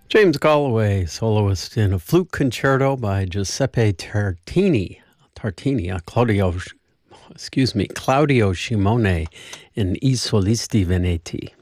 James Galloway, soloist in a flute concerto by Giuseppe Claudio Shimone in I Solisti Veneti.